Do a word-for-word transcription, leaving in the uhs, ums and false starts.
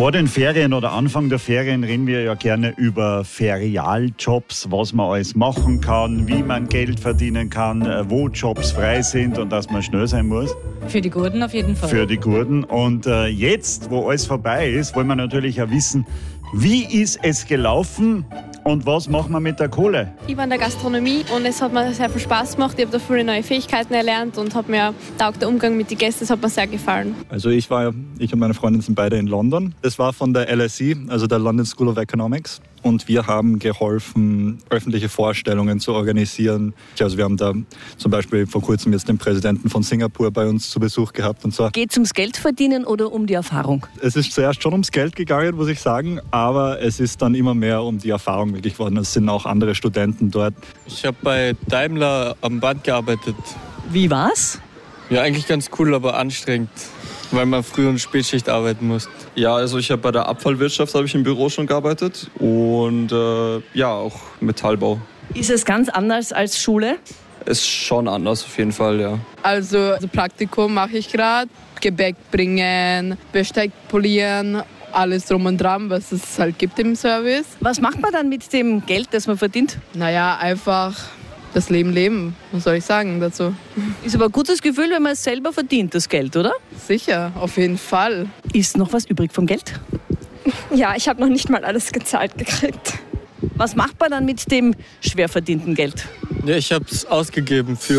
Vor den Ferien oder Anfang der Ferien reden wir ja gerne über Ferialjobs, was man alles machen kann, wie man Geld verdienen kann, wo Jobs frei sind und dass man schnell sein muss. Für die Gurden auf jeden Fall. Für die Gurden. Und äh, jetzt, wo alles vorbei ist, wollen wir natürlich auch wissen, wie ist es gelaufen und was machen wir mit der Kohle? Ich war in der Gastronomie und es hat mir sehr viel Spaß gemacht. Ich habe da viele neue Fähigkeiten erlernt und hat mir taugt der Umgang mit den Gästen, das hat mir sehr gefallen. Also ich war, ich und meine Freundin sind beide in London. Das war von der L S E, also der London School of Economics. Und wir haben geholfen, öffentliche Vorstellungen zu organisieren. Also wir haben da zum Beispiel vor kurzem jetzt den Präsidenten von Singapur bei uns zu Besuch gehabt. Und so. Geht es ums Geld verdienen oder um die Erfahrung? Es ist zuerst schon ums Geld gegangen, muss ich sagen. Aber es ist dann immer mehr um die Erfahrung wirklich geworden. Es sind auch andere Studenten dort. Ich habe bei Daimler am Band gearbeitet. Wie war's? Ja, eigentlich ganz cool, aber anstrengend, weil man Früh- und Spätschicht arbeiten muss. Ja, also ich habe bei der Abfallwirtschaft habe ich im Büro schon gearbeitet und äh, ja, auch Metallbau. Ist es ganz anders als Schule? Ist schon anders auf jeden Fall, ja. Also, also Praktikum mache ich gerade, Gebäck bringen, Besteck polieren, alles drum und dran, was es halt gibt im Service. Was macht man dann mit dem Geld, das man verdient? Naja, einfach das Leben leben, was soll ich sagen dazu? Ist aber ein gutes Gefühl, wenn man es selber verdient, das Geld, oder? Sicher, auf jeden Fall. Ist noch was übrig vom Geld? Ja, ich habe noch nicht mal alles gezahlt gekriegt. Was macht man dann mit dem schwer verdienten Geld? Ja, ich habe es ausgegeben für